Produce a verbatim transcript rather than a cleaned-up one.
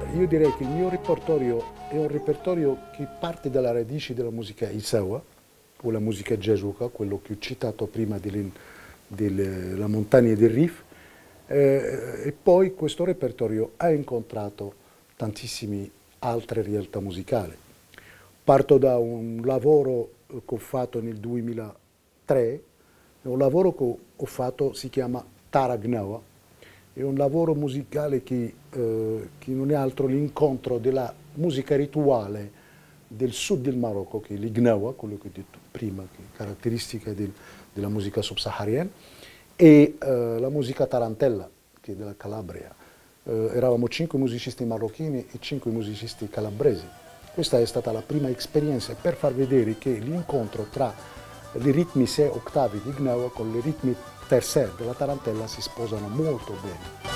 io direi che il mio repertorio è un repertorio che parte dalla radice della musica Isawa, o la musica Jesuka, quello che ho citato prima delle, della montagna del Rif, eh, e poi questo repertorio ha incontrato tantissime altre realtà musicali. Parto da un lavoro che ho fatto nel duemilatré, un lavoro che ho fatto si chiama Taragnawa, è un lavoro musicale che, eh, che non è altro l'incontro della musica rituale del sud del Marocco, che è l'Ignawa, quello che ho detto prima, che è caratteristica del, della musica subsahariana, e eh, la musica tarantella, che è della Calabria. Eh, eravamo cinque musicisti marocchini e cinque musicisti calabresi. Questa è stata la prima esperienza per far vedere che l'incontro tra i ritmi sei ottavi di Ignawa con i ritmi tercer della tarantella si sposano molto bene.